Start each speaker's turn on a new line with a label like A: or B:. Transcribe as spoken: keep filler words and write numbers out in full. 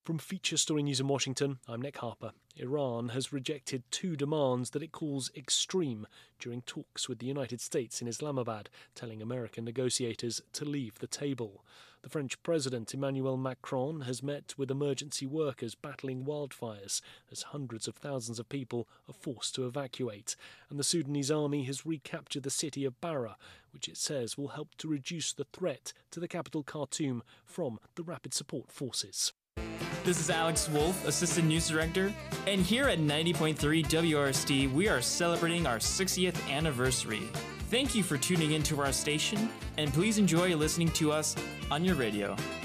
A: From Feature Story News in Washington, I'm Nick Harper. Iran has rejected two demands that it calls extreme during talks with the United States in Islamabad, telling American negotiators to leave the table. The French President Emmanuel Macron has met with emergency workers battling wildfires as hundreds of thousands of people are forced to evacuate. And the Sudanese army has recaptured the city of Bara, which it says will help to reduce the threat to the capital Khartoum from the Rapid Support Forces.
B: This is Alex Wolf, Assistant News Director, and here at ninety point three W R S D, we are celebrating our sixtieth anniversary. Thank you for tuning into our station, and please enjoy listening to us on your radio.